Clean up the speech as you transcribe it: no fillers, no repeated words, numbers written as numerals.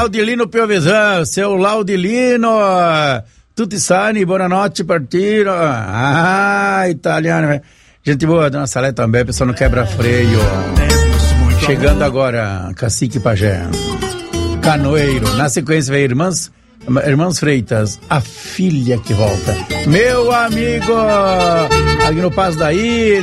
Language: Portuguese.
Laudilino Piovesan, seu Laudilino, tutti sani, boa noite, partiram. Italiano, gente boa, dona Salé também, pessoal não quebra freio. Chegando agora, Cacique Pajé, Canoeiro, na sequência vem Irmãs Freitas, a filha que volta. Meu amigo, aqui no Passo da Ilha.